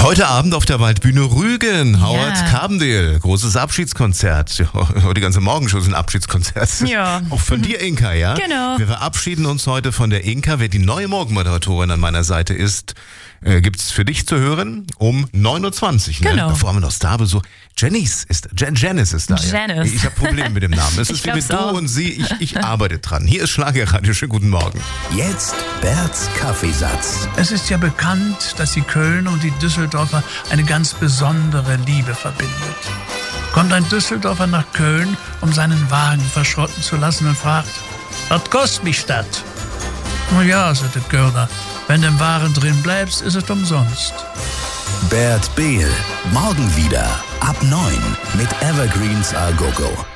Heute Abend auf der Waldbühne Rügen, Howard Carbendale, großes Abschiedskonzert. Ja, die ganze Morgenshow ist ein Abschiedskonzert. Ja. Auch von dir, Inka, ja? Genau. Wir verabschieden uns heute von der Inka. Wer die neue Morgenmoderatorin an meiner Seite ist, gibt's für dich zu hören um 9.20 Uhr. Ne? Genau. Davor haben wir noch Starbe, Janice ist da. Janice. Ja. Ich habe Probleme mit dem Namen. Es ist wie mit du und sie. Ich arbeite dran. Hier ist Schlagerradio. Schönen guten Morgen. Jetzt Berts Kaffeesatz. Es ist ja bekannt, dass die Kölner und die Düsseldorfer eine ganz besondere Liebe verbindet. Kommt ein Düsseldorfer nach Köln, um seinen Wagen verschrotten zu lassen und fragt, was kostet mich das? Na ja, sagt der Kölner, wenn du im Wagen drin bleibst, ist es umsonst. Bert Behl, morgen wieder ab 9 mit Evergreens A Go Go.